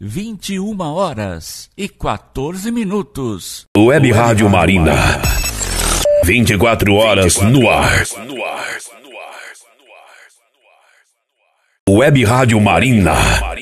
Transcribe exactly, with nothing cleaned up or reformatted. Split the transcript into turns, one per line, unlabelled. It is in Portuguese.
vinte e uma horas e quatorze minutos.
Web Rádio Marina. vinte e quatro horas no ar. Web Rádio Marina.